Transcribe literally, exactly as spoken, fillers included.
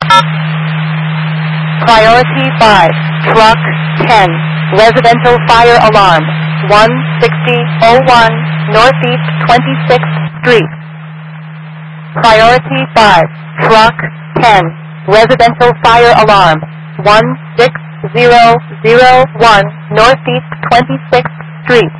Priority five, Truck ten, Residential Fire Alarm, one sixty oh one Northeast twenty-sixth Street. Priority five, Truck ten, Residential Fire Alarm, one six zero zero one Northeast twenty-sixth Street.